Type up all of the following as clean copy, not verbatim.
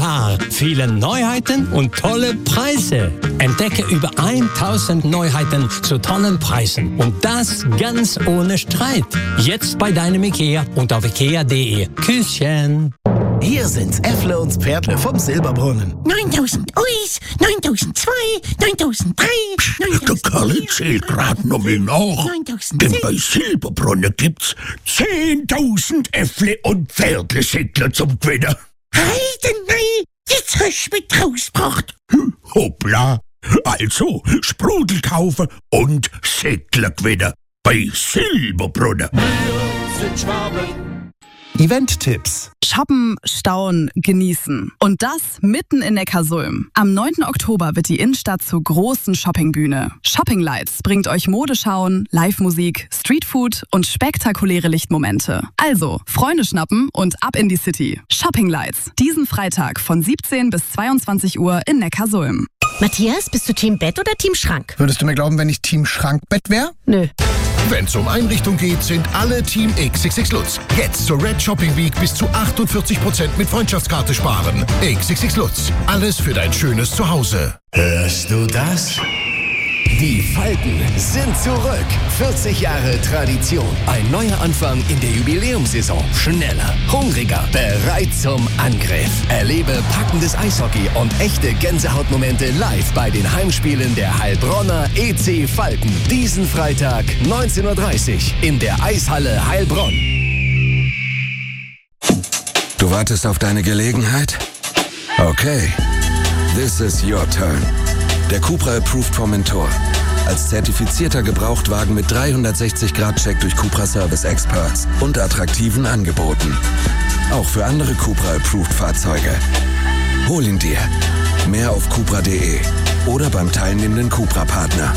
Paar. Viele Neuheiten und tolle Preise. Entdecke über 1000 Neuheiten zu tollen Preisen. Und das ganz ohne Streit. Jetzt bei deinem Ikea und auf ikea.de. Küsschen. Hier sind's Äffle und Pferdle vom Silberbrunnen. 9000 Uis, 9002, 9003, Der Kerl zählt grad noch mal nach. 9010. Denn bei Silberbrunnen gibt's 10.000 Äffle und Pferdle-Säckler zum Gewinnen. Heidenei, jetzt hast du mich rausgebracht. Hoppla. Also, Sprudel kaufen und Säckler gewinnen. Bei Silberbrunnen. Event-Tipps. Shoppen, staunen, genießen. Und das mitten in Neckarsulm. Am 9. Oktober wird die Innenstadt zur großen Shoppingbühne. Shopping Lights bringt euch Modeschauen, Live-Musik, Streetfood und spektakuläre Lichtmomente. Also, Freunde schnappen und ab in die City. Shopping Lights. Diesen Freitag von 17 bis 22 Uhr in Neckarsulm. Matthias, bist du Team Bett oder Team Schrank? Würdest du mir glauben, wenn ich Team Schrankbett wäre? Nö. Wenn's um Einrichtung geht, sind alle Team XXX Lutz. Jetzt zur Red Shopping Week bis zu 48% mit Freundschaftskarte sparen. XXX Lutz. Alles für dein schönes Zuhause. Hörst du das? Die Falken sind zurück. 40 Jahre Tradition. Ein neuer Anfang in der Jubiläumssaison. Schneller, hungriger, bereit zum Angriff. Erlebe packendes Eishockey und echte Gänsehautmomente live bei den Heimspielen der Heilbronner EC Falken. Diesen Freitag 19:30 Uhr in der Eishalle Heilbronn. Du wartest auf deine Gelegenheit? Okay. This is your turn. Der Cupra Approved Formentor. Als zertifizierter Gebrauchtwagen mit 360-Grad-Check durch Cupra Service Experts und attraktiven Angeboten. Auch für andere Cupra Approved Fahrzeuge. Hol ihn dir. Mehr auf cupra.de oder beim teilnehmenden Cupra-Partner.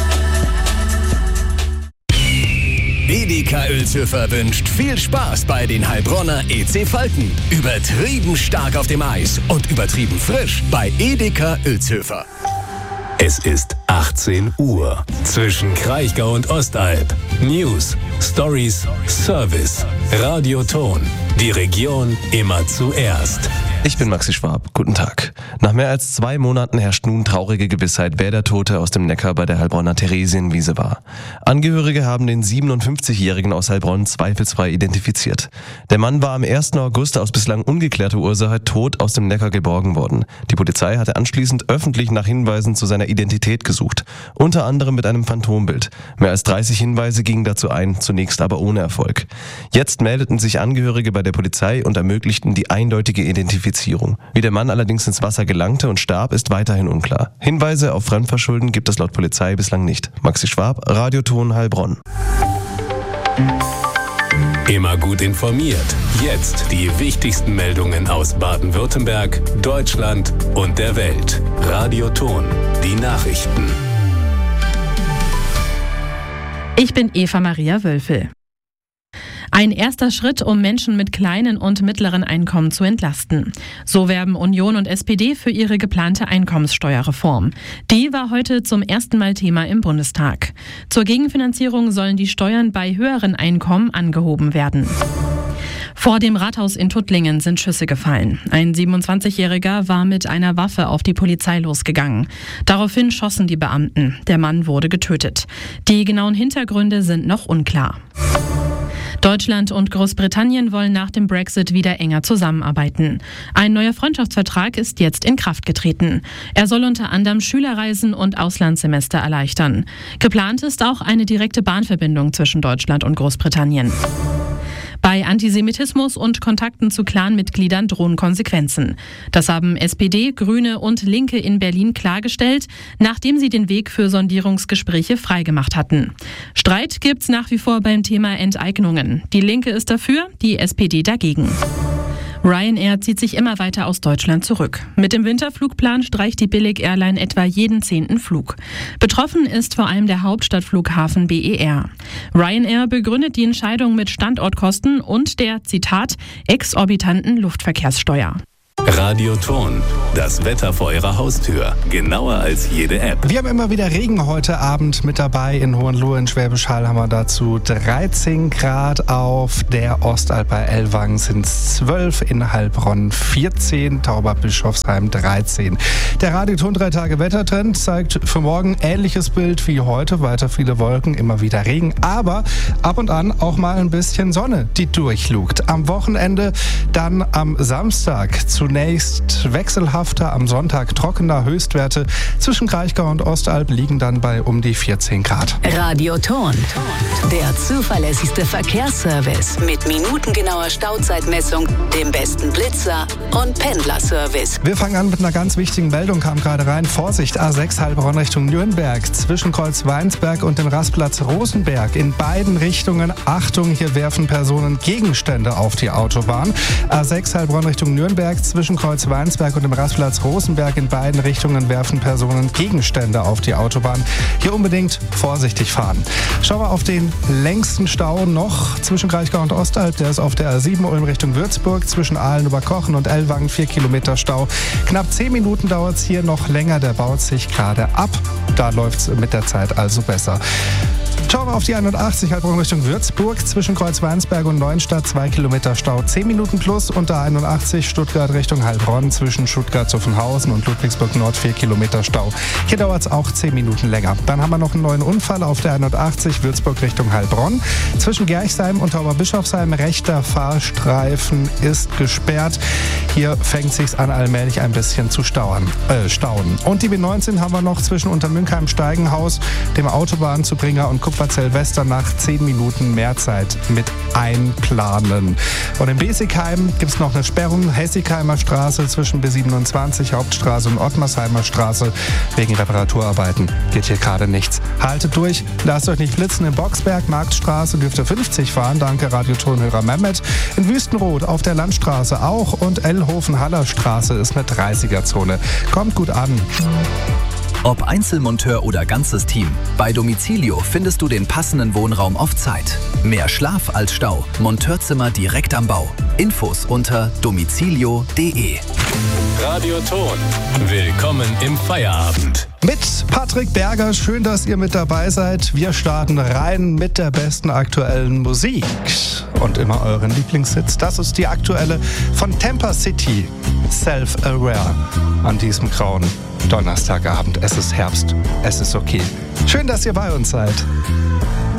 Edeka Uelzhöfer wünscht viel Spaß bei den Heilbronner EC Falken. Übertrieben stark auf dem Eis und übertrieben frisch bei Edeka Uelzhöfer. Es ist 18 Uhr. Zwischen Kraichgau und Ostalb. News, Stories, Service. Radioton. Die Region immer zuerst. Ich bin Maxi Schwab. Guten Tag. Nach mehr als 2 Monaten herrscht nun traurige Gewissheit, wer der Tote aus dem Neckar bei der Heilbronner Theresienwiese war. Angehörige haben den 57-Jährigen aus Heilbronn zweifelsfrei identifiziert. Der Mann war am 1. August aus bislang ungeklärter Ursache tot aus dem Neckar geborgen worden. Die Polizei hatte anschließend öffentlich nach Hinweisen zu seiner Identität gesucht. Unter anderem mit einem Phantombild. Mehr als 30 Hinweise gingen dazu ein, zunächst aber ohne Erfolg. Jetzt meldeten sich Angehörige bei der Polizei und ermöglichten die eindeutige Identifizierung. Wie der Mann allerdings ins Wasser gelangte und starb, ist weiterhin unklar. Hinweise auf Fremdverschulden gibt es laut Polizei bislang nicht. Maxi Schwab, Radioton Heilbronn. Immer gut informiert. Jetzt die wichtigsten Meldungen aus Baden-Württemberg, Deutschland und der Welt. Radioton, die Nachrichten. Ich bin Eva Maria Wölfel. Ein erster Schritt, um Menschen mit kleinen und mittleren Einkommen zu entlasten. So werben Union und SPD für ihre geplante Einkommenssteuerreform. Die war heute zum ersten Mal Thema im Bundestag. Zur Gegenfinanzierung sollen die Steuern bei höheren Einkommen angehoben werden. Vor dem Rathaus in Tuttlingen sind Schüsse gefallen. Ein 27-Jähriger war mit einer Waffe auf die Polizei losgegangen. Daraufhin schossen die Beamten. Der Mann wurde getötet. Die genauen Hintergründe sind noch unklar. Deutschland und Großbritannien wollen nach dem Brexit wieder enger zusammenarbeiten. Ein neuer Freundschaftsvertrag ist jetzt in Kraft getreten. Er soll unter anderem Schülerreisen und Auslandssemester erleichtern. Geplant ist auch eine direkte Bahnverbindung zwischen Deutschland und Großbritannien. Bei Antisemitismus und Kontakten zu Clanmitgliedern drohen Konsequenzen. Das haben SPD, Grüne und Linke in Berlin klargestellt, nachdem sie den Weg für Sondierungsgespräche freigemacht hatten. Streit gibt's nach wie vor beim Thema Enteignungen. Die Linke ist dafür, die SPD dagegen. Ryanair zieht sich immer weiter aus Deutschland zurück. Mit dem Winterflugplan streicht die Billig-Airline etwa jeden 10. Flug. Betroffen ist vor allem der Hauptstadtflughafen BER. Ryanair begründet die Entscheidung mit Standortkosten und der, Zitat, exorbitanten Luftverkehrssteuer. Radioton, das Wetter vor Ihrer Haustür. Genauer als jede App. Wir haben immer wieder Regen heute Abend mit dabei. In Hohenlohe in Schwäbisch Hall haben wir dazu 13 Grad. Auf der Ostalb bei Ellwangen sind es 12, in Heilbronn 14, Tauberbischofsheim 13. Der Radioton 3 Tage Wettertrend zeigt für morgen ähnliches Bild wie heute. Weiter viele Wolken, immer wieder Regen, aber ab und an auch mal ein bisschen Sonne, die durchlugt. Am Wochenende dann am Samstag zunächst wechselhafter, am Sonntag trockener. Höchstwerte zwischen Kraichgau und Ostalb liegen dann bei um die 14 Grad. Radioton, der zuverlässigste Verkehrsservice mit minutengenauer Stauzeitmessung, dem besten Blitzer und Pendlerservice. Wir fangen an mit einer ganz wichtigen Meldung, kam gerade rein. Vorsicht, A6 Heilbronn Richtung Nürnberg, zwischen Kreuz Weinsberg und dem Rastplatz Rosenberg. In beiden Richtungen, Achtung, hier werfen Personen Gegenstände auf die Autobahn. A6 Heilbronn Richtung Nürnberg, zwischen Kreuz Weinsberg und dem Rastplatz Rosenberg. In beiden Richtungen werfen Personen Gegenstände auf die Autobahn. Hier unbedingt vorsichtig fahren. Schauen wir auf den längsten Stau noch zwischen Kraichgau und Ostalb. Der ist auf der A7 Ulm Richtung Würzburg, zwischen Ahlen-Oberkochen und Ellwangen 4 Kilometer Stau. Knapp 10 Minuten dauert es hier noch länger. Der baut sich gerade ab. Da läuft es mit der Zeit also besser. Schauen wir auf die 81 Heilbronn Richtung Würzburg, zwischen Kreuz Weinsberg und Neuenstadt 2 Kilometer Stau, 10 Minuten plus. Und der 81 Stuttgart Richtung Heilbronn, zwischen Stuttgart-Zuffenhausen und Ludwigsburg Nord 4 Kilometer Stau. Hier dauert es auch 10 Minuten länger. Dann haben wir noch einen neuen Unfall auf der 81 Würzburg Richtung Heilbronn. Zwischen Gerchsheim und Tauberbischofsheim, rechter Fahrstreifen ist gesperrt. Hier fängt es sich an, allmählich ein bisschen zu stauen. Und die B19 haben wir noch zwischen Untermünkheim-Steigenhaus, dem Autobahnzubringer und Kupferzell-Wester nach 10 Minuten Mehrzeit mit einplanen. Und in Besigheim gibt es noch eine Sperrung, Hessigheimer Straße zwischen B27 Hauptstraße und Ottmarsheimer Straße. Wegen Reparaturarbeiten geht hier gerade nichts. Haltet durch, lasst euch nicht blitzen. In Boxberg, Marktstraße, dürft ihr 50 fahren. Danke, Radiotonhörer Mehmet. In Wüstenrot auf der Landstraße auch. Und Ellhofen-Haller-Straße ist eine 30er-Zone. Kommt gut an. Ob Einzelmonteur oder ganzes Team, bei Domicilio findest du den passenden Wohnraum auf Zeit. Mehr Schlaf als Stau. Monteurzimmer direkt am Bau. Infos unter domicilio.de. Radioton. Willkommen im Feierabend. Mit Patrick Berger, schön, dass ihr mit dabei seid. Wir starten rein mit der besten aktuellen Musik. Und immer euren Lieblingshits. Das ist die aktuelle von Temper City, Self-Aware, an diesem grauen Donnerstagabend. Es ist Herbst, es ist okay. Schön, dass ihr bei uns seid.